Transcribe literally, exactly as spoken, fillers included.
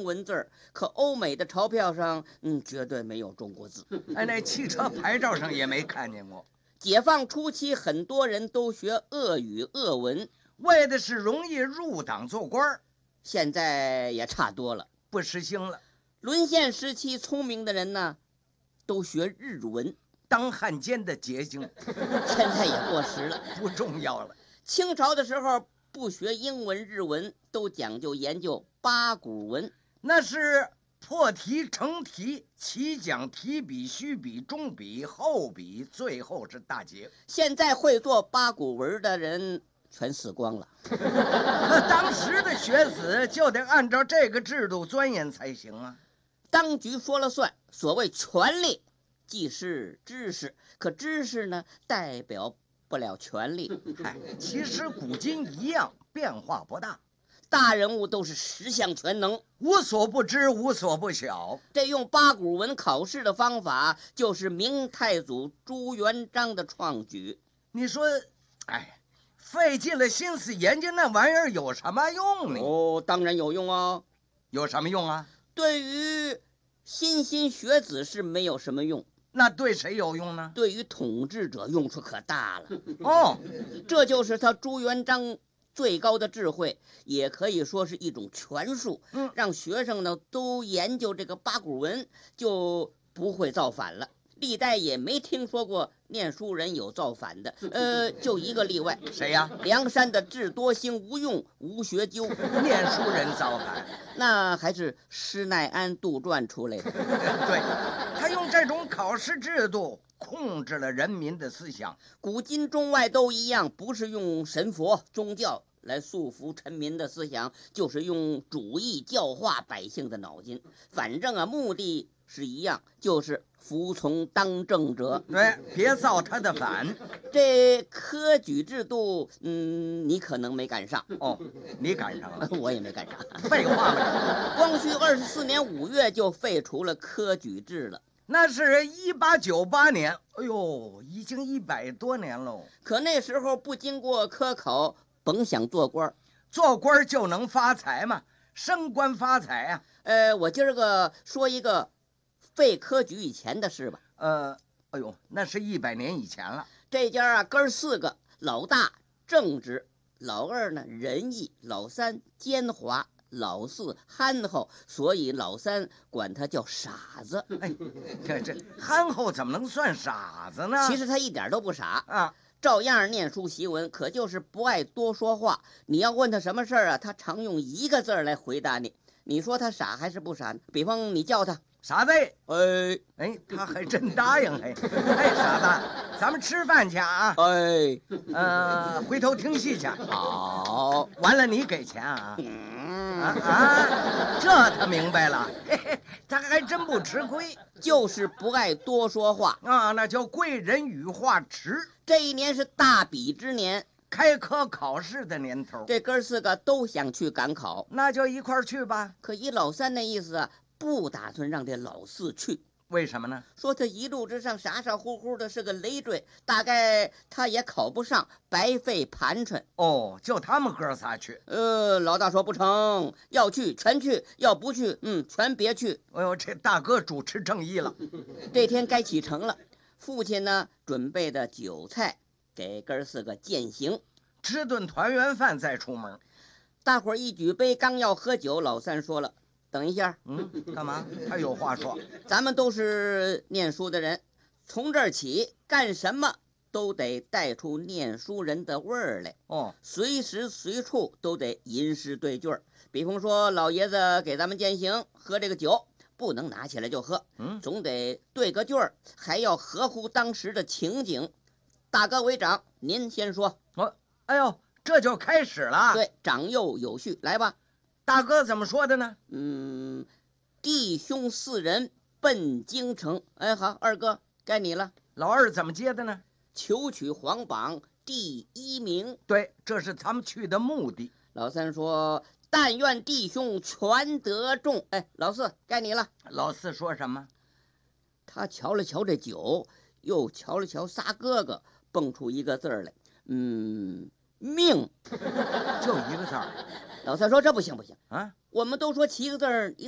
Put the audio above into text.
文字儿，可欧美的钞票上，嗯，绝对没有中国字。 哎，那汽车牌照上也没看见过。 解放初期，很多人都学俄语、俄文， 为的是容易入党做官。 现在也差多了， 不实行了。 沦陷时期，聪明的人呢，都学日文， 当汉奸的捷径。 现在也过时了， 不重要了。 清朝的时候不学英文、日文，都讲究研究八股文， 那是破题、成题、起讲、提笔、虚笔、中笔、后笔，最后是大结。 现在会做八股文的人全死光了。 可当时的学子就得按照这个制度钻研才行啊。 当局说了算，所谓权力既是知识，可知识呢代表不了权力。 哎，其实古今一样，变化不大。 大人物都是十项全能， 无所不知，无所不晓。 这用八股文考试的方法，就是明太祖朱元璋的创举。 你说，哎，费尽了心思研究那玩意儿有什么用呢？ 哦，当然有用哦。 有什么用啊？ 对于新兴学子是没有什么用。 那对谁有用呢？ 对于统治者用处可大了。 哦， 这就是他朱元璋最高的智慧，也可以说是一种权术。 嗯， 让学生呢都研究这个八股文，就不会造反了。历代也没听说过念书人有造反的，呃，就一个例外。 谁呀？ 梁山的智多星吴用、吴学究， 念书人造反， 那还是施耐庵杜撰出来的。 对，他用这种考试制度控制了人民的思想。 古今中外都一样，不是用神佛宗教来束缚臣民的思想，就是用主义教化百姓的脑筋。反正啊，目的是一样，就是服从当政者。 对，别造他的反。 这科举制度，嗯，你可能没赶上。 哦，你赶上了， 我也没赶上。 废话嘛。 光绪二十四年五月就废除了科举制了。 那是一八九八年，哎呦，已经一百多年喽。 可那时候不经过科考，甭想做官。 做官就能发财嘛，升官发财啊。 呃，我今儿个说一个废科举以前的事吧。 呃，哎呦，那是一百年以前了。 这家啊，哥儿四个，老大正直，老二呢仁义，老三奸猾，老四憨厚，所以老三管他叫傻子。 哎，这这憨厚怎么能算傻子呢？ 其实他一点都不傻啊， 照样念书习文，可就是不爱多说话。你要问他什么事儿啊，他常用一个字来回答你。你说他傻还是不傻？比方你叫他傻子， 哎哎，他还真答应。哎，哎，傻子，咱们吃饭去啊！ 哎， 呃，回头听戏去。 好， 完了你给钱啊？ 嗯啊啊，这他明白了，嘿嘿，他还真不吃亏， 就是不爱多说话啊，那叫贵人语化迟。 这一年是大比之年， 开科考试的年头， 这哥四个都想去赶考， 那就一块儿去吧。 可依老三那意思啊，不打算让这老四去。 为什么呢？ 说他一路之上傻傻乎乎的，是个累赘，大概他也考不上，白费盘缠。 哦，就他们哥仨去。 呃，老大说不成，要去全去，要不去，嗯，全别去。 哎呦，这大哥主持正义了。 这天该启程了，父亲呢准备的酒菜给哥四个饯行， 吃顿团圆饭再出门。 大伙儿一举杯，刚要喝酒，老三说了，等一下。 嗯，干嘛？他有话说。 咱们都是念书的人，从这儿起干什么都得带出念书人的味儿来。 哦， 随时随处都得吟诗对句儿。比方说老爷子给咱们饯行，喝这个酒不能拿起来就喝， 嗯， 总得对个句儿，还要合乎当时的情景。大哥为长，您先说。 我，哎呦，这就开始了。 对，长幼有序，来吧。 大哥怎么说的呢？ 嗯，弟兄四人奔京城。哎，好，二哥该你了。 老二怎么接的呢？ 求取皇榜第一名。 对，这是咱们去的目的。 老三说，但愿弟兄全得中。哎，老四该你了。 老四说什么？ 他瞧了瞧这酒，又瞧了瞧仨哥哥，蹦出一个字来，嗯，命。 就一个字儿。 老三说，这不行不行啊， 我们都说七个字儿，